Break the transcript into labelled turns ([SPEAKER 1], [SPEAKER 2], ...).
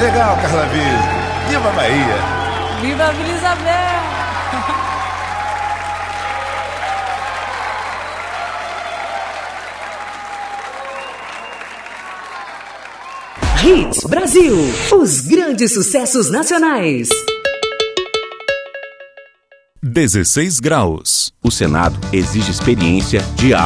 [SPEAKER 1] Legal, Carla Vila. Viva a Bahia.
[SPEAKER 2] Viva a Vila Isabel.
[SPEAKER 3] Hits Brasil, os grandes sucessos nacionais.
[SPEAKER 4] 16 graus.
[SPEAKER 5] O Senado exige experiência, diálogo